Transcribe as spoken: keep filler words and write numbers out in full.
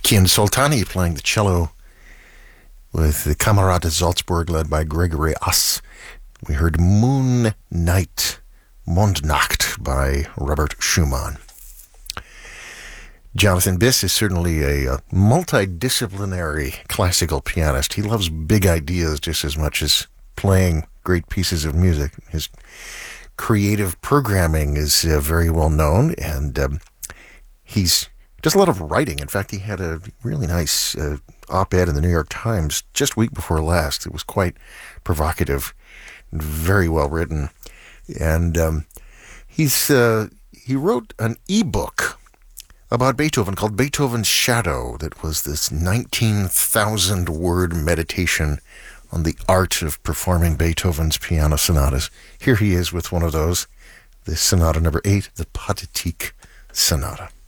Kian Soltani playing the cello with the Camerata Salzburg led by Gregory Ass. We heard Moon Night, Mondnacht by Robert Schumann. Jonathan Biss is certainly a, a multidisciplinary classical pianist. He loves big ideas just as much as playing great pieces of music. His creative programming is uh, very well known, and um, he's does a lot of writing. In fact, he had a really nice uh, op-ed in the New York Times just week before last. It was quite provocative, very well written, and um, he's uh, he wrote an e-book about Beethoven called Beethoven's Shadow. That was this nineteen thousand word meditation on the art of performing Beethoven's piano sonatas. Here he is with one of those, the sonata number eight, the Pathétique Sonata.